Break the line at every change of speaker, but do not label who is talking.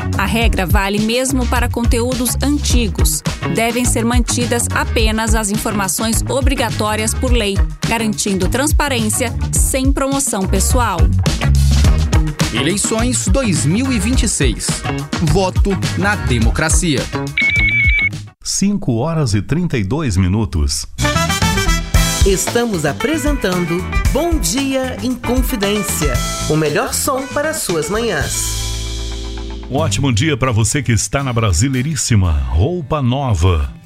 A regra vale mesmo para conteúdos antigos. Devem ser mantidas apenas as informações obrigatórias por lei, garantindo transparência sem promoção pessoal.
Eleições 2026. Voto na democracia.
5h32.
Estamos apresentando Bom Dia em Confidência, o melhor som para suas manhãs.
Um ótimo dia para você que está na Brasileiríssima. Roupa nova,